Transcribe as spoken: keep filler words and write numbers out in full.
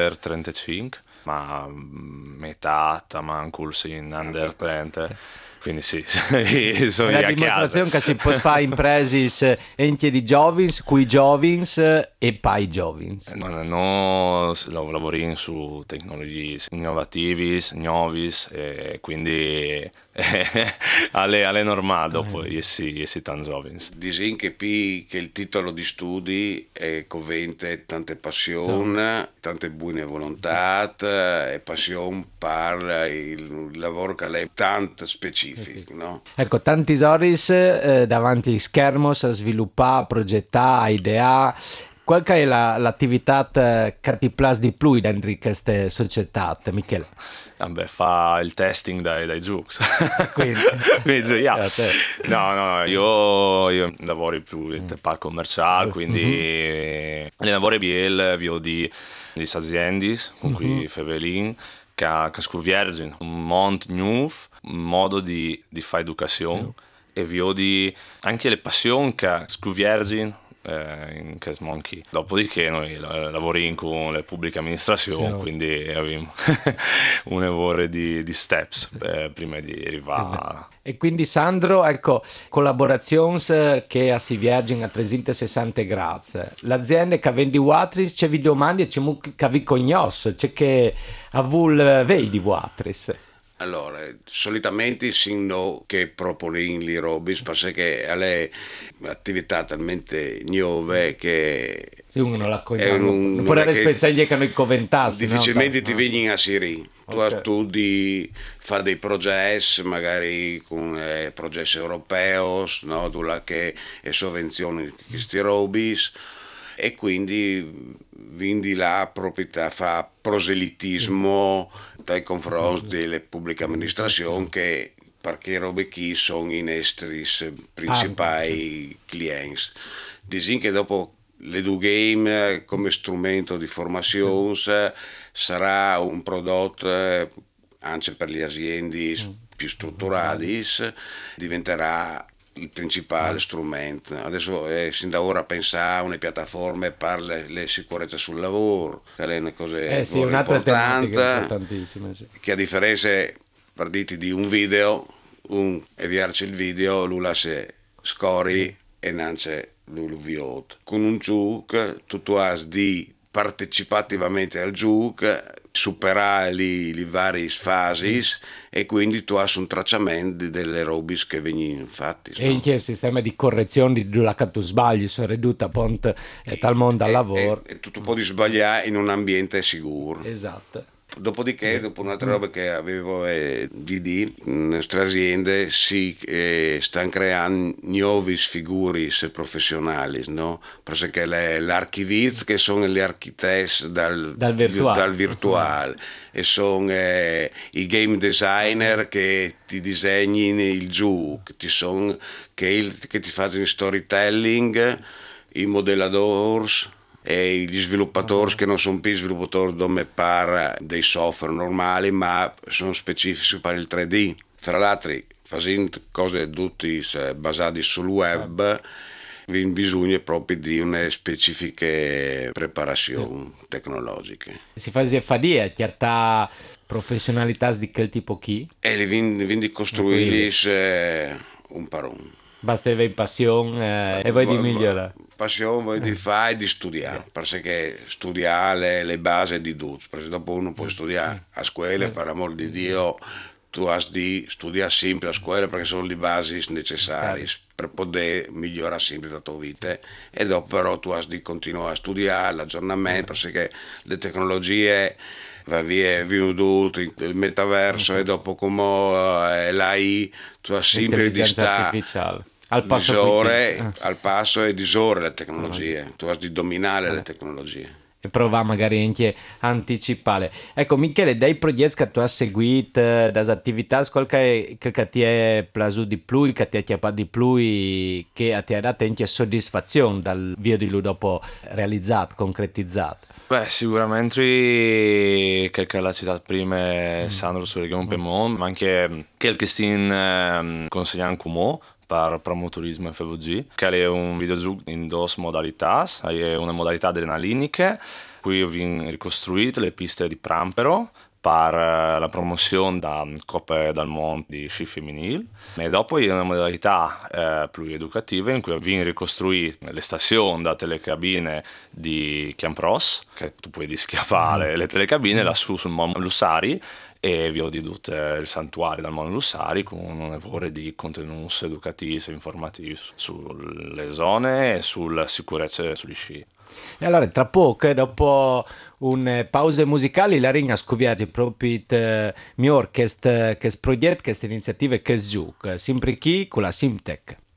under trentacinque, ma metà manco in under trenta. Quindi sì, sono la a dimostrazione casa. che si può fare imprese enti di giovins, qui giovins e poi giovins. No, no, lavoriamo su tecnologie innovative, nuove, e quindi alle, alle normali dopo e si, e si tan giovani. Disin che P che il titolo di studi è covente tante passioni, tante buone volontà e passione per il lavoro che è tanto specifico, no? Ecco, tanti soris eh, davanti a schermos a sviluppare, a progettare, a ideare. Qual è la, l'attività che ti piace di più dentro queste società, Michele? Vabbè, fa il testing dai, dai giochi. Quindi, Quindi yeah. no, no, io, io lavoro più in parco commerciale, quindi mm-hmm. le lavoro bien, vi ho di, di aziende con cui mm-hmm. Fevelin, che, che scuviergono un mondo nuovo, un modo di, di fare educazione sì. E vi ho di anche le passioni che scuviergono in Case Monkey. Dopodiché noi lavoriamo con le pubbliche amministrazioni, sì, quindi abbiamo un lavoro di, di steps eh, prima di arrivare. E quindi Sandro, ecco, collaborazioni che si viaggiano a trecentosessanta gradi. L'azienda che vende Watris c'è vi domandi e c'è che vi conosce, c'è che a voi vedi Watris. Allora, solitamente si no che propongono le robe perché alle attività talmente nuove che sì, uno non la conosce. Non può rispettargli che noi commentassi. Difficilmente no? ti no. vengono a Siri. Tu okay. studi, fai dei progetti, magari con eh, progetti europei, no? Dove che è sovvenzione questi robe. E quindi vindi la proprietà fa proselitismo nei confronti delle pubbliche amministrazioni che perché robe chi sono i nostri principali clienti. Dicono che dopo l'EduGame come strumento di formazione sarà un prodotto anche per le aziende più strutturate, diventerà il principale strumento. Adesso eh, sin da ora pensare a una piattaforma per le, le sicurezze sul lavoro, che è una cosa eh sì, importante, sì. Che a differenza per dirti di un video, un inviarci il video, lui la se scori e non c'è l'uviot. Con un gioco tu, tu hai di partecipativamente al gioco, superare le varie fasi mm. e quindi tu hai un tracciamento delle robe che vengono fatte. E in che sistema di correzione di dove tu sbagli sono ridotta appunto e tal mondo al lavoro. E, e tu, tu puoi sbagliare in un ambiente sicuro. Esatto. Dopodiché, dopo un'altra roba che avevo eh, di D, le nostre aziende si eh, stanno creando nuove figure professionali, no? Perché le, le archiviz che sono le architetti dal, dal virtuale, dal virtuale uh-huh. e sono eh, i game designer che ti disegnano il gioco, ti sono che, il, che ti fanno il storytelling, i modelladors e gli sviluppatori che non sono più sviluppatori come per dei software normali ma sono specifici per il tre D. Fra l'altro facendo cose tutte basate sul web vi bisogna proprio di una specifiche preparazioni sì. tecnologiche. Si fa fadia chiatta professionalità di quel tipo chi? E li vindi costruirli eh, un per un. Basta avere passione eh, e vuoi di migliorare. Passione vuoi di fare e di studiare, perché studiare le basi di tutto, perché dopo uno può studiare a scuola, per amor di Dio, tu hai di studiare sempre a scuola perché sono le basi necessarie per poter migliorare sempre la tua vita e dopo però tu hai di continuare a studiare l'aggiornamento perché le tecnologie va via venuto il metaverso e dopo come l'A I tu hai sempre di stare al passo, disore, eh. al passo e disore le tecnologie, tu hai di dominare eh. le tecnologie. E provare magari anche a anticipare. Ecco Michele, dai progetti che tu hai seguito, dalle attività, qualche che ti è piaciuto di più, che ti ha chiappato di più, che ti ha dato anche soddisfazione dal video di lui dopo realizzato, concretizzato? Beh, sicuramente che la città prima è Sandro su Regione Piemonte, ma anche quel che si eh, consigliano come per promotorismo F V G, che è un videogioco in due modalità, è una modalità adrenalinica Qui vengono ricostruite le piste di Prampero per la promozione da Coppe del Mondo di sci femminile e dopo in una modalità eh, più educativa in cui vengono ricostruite le stazioni da telecabine di Chiampros, che tu puoi schiaffare le telecabine lassù sul Monte Lussari, e vi ho di tutto il santuario del Monte Lussari con un lavoro di contenuti educativi e informativi sulle zone e sulla sicurezza sugli sci. E allora tra poco, dopo un pause musicali, la ringa scoviati proprio il mio orchestra, che progetto, queste iniziative che giù, sempre qui con la Simtech.